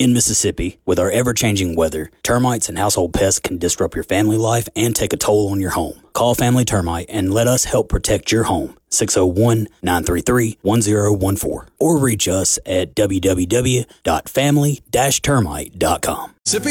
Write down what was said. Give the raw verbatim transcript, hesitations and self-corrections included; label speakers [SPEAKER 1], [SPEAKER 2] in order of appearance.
[SPEAKER 1] In Mississippi, with our ever-changing weather, termites and household pests can disrupt your family life and take a toll on your home. Call Family Termite and let us help protect your home. six oh one, nine three three, one oh one four or reach us at w w w dot family dash termite dot com.
[SPEAKER 2] Mississippi